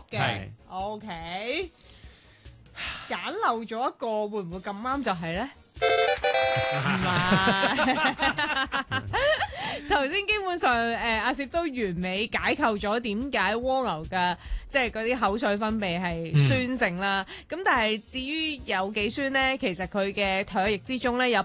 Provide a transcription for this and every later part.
嘅。 係 OK， 揀漏咗一個，會唔會咁啱就係咧？唔係，頭先基本上阿攝都完美解構咗點解蝸牛嘅即係嗰啲口水分泌係酸性啦。咁、但係至於有幾酸呢？其實佢嘅唾液之中咧有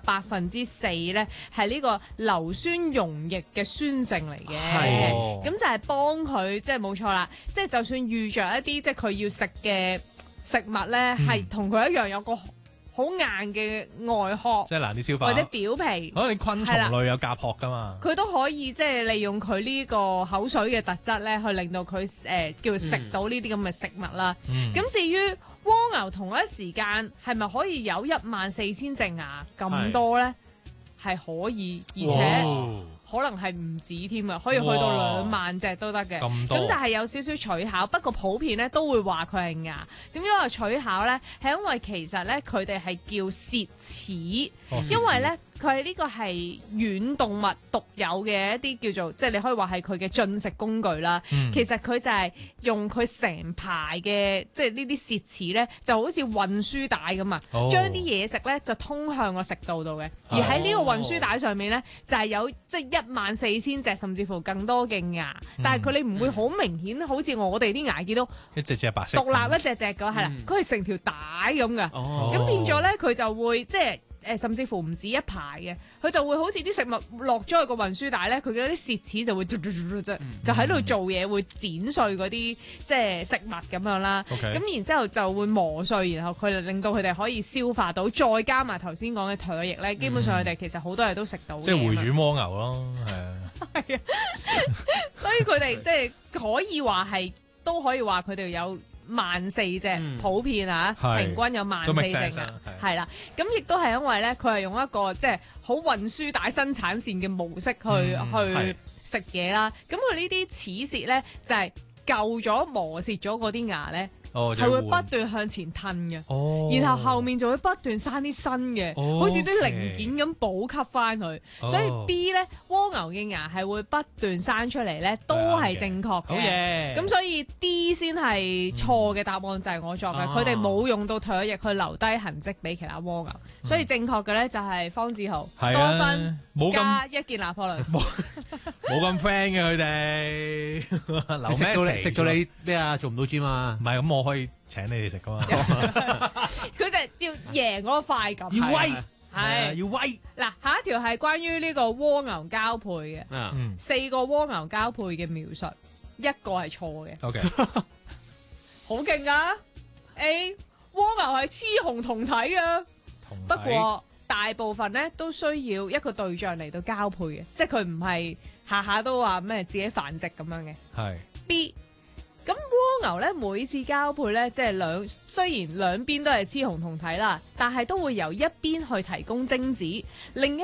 4%咧係呢個硫酸溶液嘅酸性嚟嘅。 係咁就係幫佢即係冇錯啦，即係就算遇着一啲即係佢要食嘅食物咧，係同佢一樣有個好硬嘅外殼即係難啲消化， 或者表皮， 可能你昆蟲類有甲殼噶嘛， 佢都可以即係利用佢呢個口水嘅特質咧，去令到佢叫食到呢啲咁嘅食物啦。咁、至於蝸牛同一時間係咪可以有14000隻牙咁多咧？係可以，而且可能係唔止添啊，可以去到2萬隻都得嘅。 咁多咁但係有少少取巧，不過普遍咧都會話佢係牙。點解話取巧咧？係因為其實咧佢哋係叫蝕齒，因為咧佢係呢個係軟動物獨有嘅一啲叫做，即係你可以話係佢嘅進食工具啦。其實佢就係用佢成排嘅即係呢啲蝕齒咧，就好似運輸帶咁啊，將啲嘢食咧就通向個食道度嘅。而喺呢個運輸帶上面咧，就係有即係14000隻甚至乎更多嘅牙，但係佢哋唔會好明顯，好似我哋啲牙見到一隻隻白色， 獨立一隻隻㗎，係啦，佢係成條帶咁㗎。咁變咗咧，佢就會即係甚至乎唔止一排嘅，佢就會好似啲食物落咗去個運輸帶咧，佢嗰啲蝕齒就會就喺度做嘢，會剪碎嗰啲即係食物咁樣啦。咁然之後就會磨碎，然後佢就令到佢哋可以消化到，再加埋頭先講嘅唾液咧，基本上佢哋其實好多嘢都食到嘅。 即係回轉蝸牛咯，係啊。 係啊，所以佢哋即係可以話係，都可以話佢哋有14000隻，普遍啊，平均有14000隻啊，係啦。咁亦都係因為咧，佢係用一個即係好運輸帶生產線嘅模式去食嘢啦。咁佢呢啲齒舌咧就係舊咗磨蝕咗嗰啲牙咧。係會不斷向前褪嘅，然後後面就會不斷生啲新嘅，好似啲零件咁補給翻佢。所以 B 咧，蝸牛嘅牙係會不斷生出嚟咧，都係正確嘅。咁所以 D 先係錯嘅答案，就係我作嘅。佢哋冇用到唾液去留低痕跡俾其他蝸牛，所以正確嘅咧就係方志豪多分加1件拿破崙。 冇咁 friend 嘅佢哋，留咩食到你咩啊？做唔到 gym 啊？ 唔係咁，我可以請你哋食噶嘛。 佢就係要贏嗰個快感， 要威， 係要威。 嗱，下一條係關於呢個蝸牛交配嘅，4個蝸牛交配嘅描述，1個係錯嘅。 OK， 好勁啊 ！A 蝸牛係雌雄同體嘅，不過大部分咧都需要一個對象嚟到交配嘅，即係佢唔係下下都話咩自己繁殖咁樣嘅。 係 B。咁蝸牛咧每次交配咧，即係雖然兩邊都係雌雄同體啦，但係都會由一邊去提供精子，另一